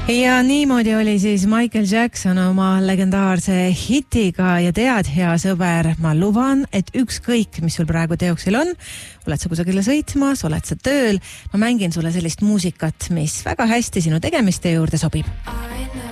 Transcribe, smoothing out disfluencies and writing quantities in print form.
Ja niimoodi oli siis Michael Jackson oma legendaarse hitiga ja tead, hea sõber, ma luban, et ükskõik, mis sul praegu teoksil on, oled sa kusagile sõitmas, oled sa tööl, ma mängin sulle sellist muusikat, mis väga hästi sinu tegemiste juurde sobib.